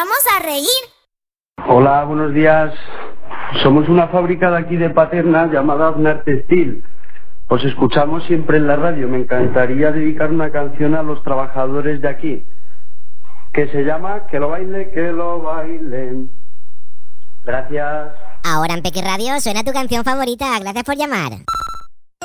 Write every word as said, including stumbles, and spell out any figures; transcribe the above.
vamos a reír. Hola, buenos días. Somos una fábrica de aquí de Paterna llamada Aznar Textil. Os escuchamos siempre en la radio. Me encantaría dedicar una canción a los trabajadores de aquí, que se llama Que lo baile, que lo bailen. Gracias. Ahora en Pequi Radio suena tu canción favorita. Gracias por llamar.